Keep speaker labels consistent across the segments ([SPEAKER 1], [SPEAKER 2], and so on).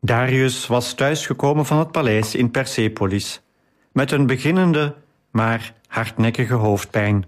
[SPEAKER 1] Darius was thuisgekomen van het paleis in Persepolis, met een beginnende, maar hardnekkige hoofdpijn.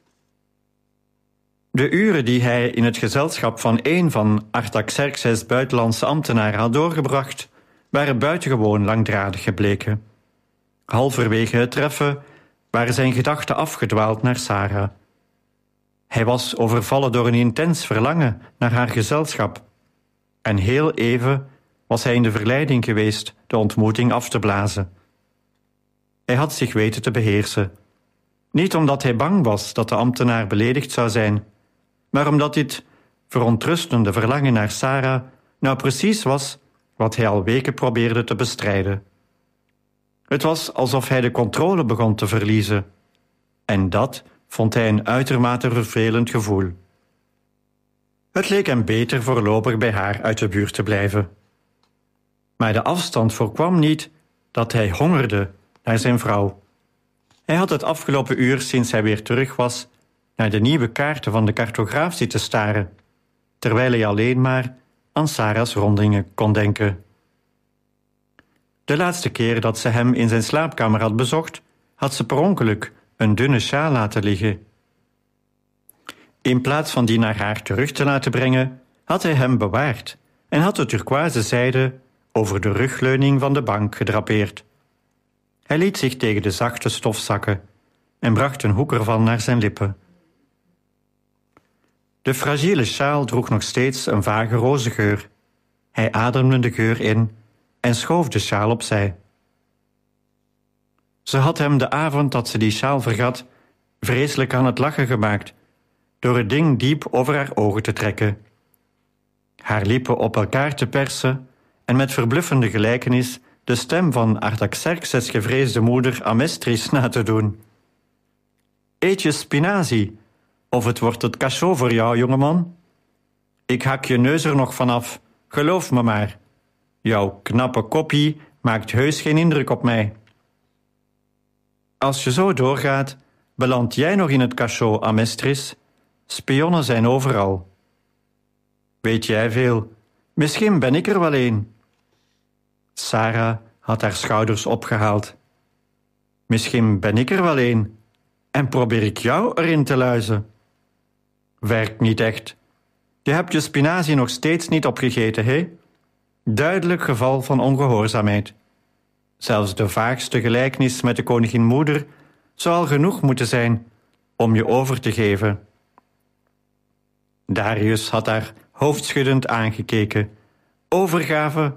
[SPEAKER 1] De uren die hij in het gezelschap van een van Artaxerxes' buitenlandse ambtenaren had doorgebracht, waren buitengewoon langdradig gebleken. Halverwege het treffen waren zijn gedachten afgedwaald naar Sarah. Hij was overvallen door een intens verlangen naar haar gezelschap. En heel even was hij in de verleiding geweest de ontmoeting af te blazen. Hij had zich weten te beheersen. Niet omdat hij bang was dat de ambtenaar beledigd zou zijn, maar omdat dit verontrustende verlangen naar Sarah nou precies was wat hij al weken probeerde te bestrijden. Het was alsof hij de controle begon te verliezen. En dat vond hij een uitermate vervelend gevoel. Het leek hem beter voorlopig bij haar uit de buurt te blijven. Maar de afstand voorkwam niet dat hij hongerde naar zijn vrouw. Hij had het afgelopen uur, sinds hij weer terug was, naar de nieuwe kaarten van de cartograaf zitten staren, terwijl hij alleen maar aan Sarah's rondingen kon denken. De laatste keer dat ze hem in zijn slaapkamer had bezocht, had ze per ongeluk een dunne sjaal laten liggen. In plaats van die naar haar terug te laten brengen, had hij hem bewaard en had de turkooizen zijde over de rugleuning van de bank gedrapeerd. Hij liet zich tegen de zachte stof zakken en bracht een hoek ervan naar zijn lippen. De fragiele sjaal droeg nog steeds een vage rozengeur. Hij ademde de geur in en schoof de sjaal opzij. Ze had hem de avond dat ze die sjaal vergat vreselijk aan het lachen gemaakt, door het ding diep over haar ogen te trekken, haar lippen op elkaar te persen en met verbluffende gelijkenis de stem van Artaxerxes' gevreesde moeder Amestris na te doen. Eet je spinazie, of het wordt het cachot voor jou, jongeman. Ik hak je neus er nog vanaf, geloof me maar. Jouw knappe koppie maakt heus geen indruk op mij. Als je zo doorgaat, beland jij nog in het cachot, Amestris. Spionnen zijn overal. Weet jij veel? Misschien ben ik er wel een. Sarah had haar schouders opgehaald. Misschien ben ik er wel een. En probeer ik jou erin te luizen. Werkt niet echt. Je hebt je spinazie nog steeds niet opgegeten, hè? Duidelijk geval van ongehoorzaamheid. Zelfs de vaagste gelijkenis met de koningin-moeder zou al genoeg moeten zijn om je over te geven. Darius had haar hoofdschuddend aangekeken. Overgave